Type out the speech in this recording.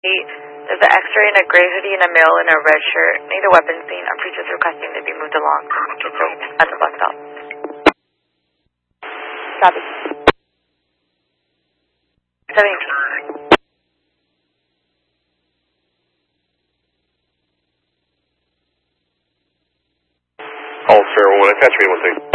There's an X-ray and a gray hoodie and a male in a red shirt. Need a weapon scene. I'm just requesting to be moved along. At the bus stop. Copy. 17. All fair one. Attach me 1 thing.